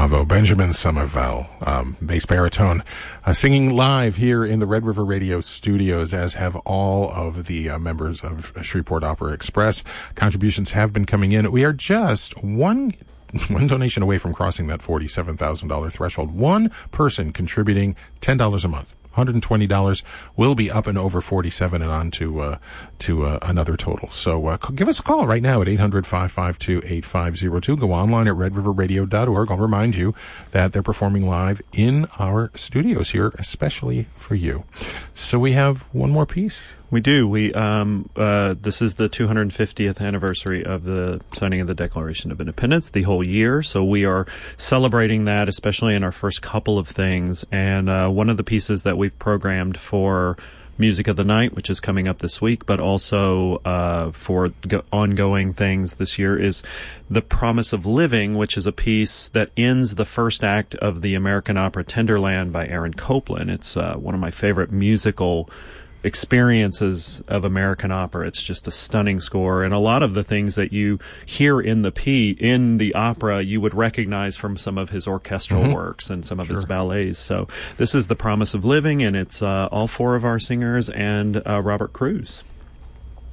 Bravo, Benjamin Somerville, bass baritone, singing live here in the Red River Radio studios, as have all of the members of Shreveport Opera Express. Contributions have been coming in. We are just one donation away from crossing that $47,000 threshold. One person contributing $10 a month. $120 will be up and over 47 and on to another total. So give us a call right now at 800-552-8502. Go online at redriverradio.org. I'll remind you that they're performing live in our studios here, especially for you. So we have one more piece. We do. This is the 250th anniversary of the signing of the Declaration of Independence, the whole year. So we are celebrating that, especially in our first couple of things. And one of the pieces that we've programmed for Music of the Night, which is coming up this week, but also for ongoing things this year, is The Promise of Living, which is a piece that ends the first act of the American opera Tenderland by Aaron Copland. It's one of my favorite musical experiences of American opera. It's just a stunning score, and a lot of the things that you hear in the opera you would recognize from some of his orchestral works and some of his ballets. So this is The Promise of Living, and it's all four of our singers and Robert Cruz.